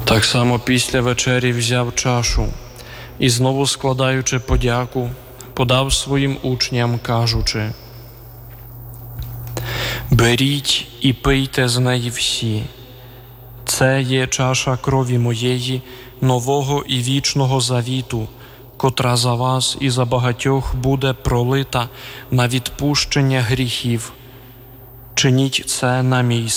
Так само після вечері взяв чашу і, знову складаючи подяку, подав своїм учням, кажучи: «Беріть і пийте з неї всі. Це є чаша крові моєї, нового і вічного завіту, котра за вас і за багатьох буде пролита на відпущення гріхів. Чиніть це на мій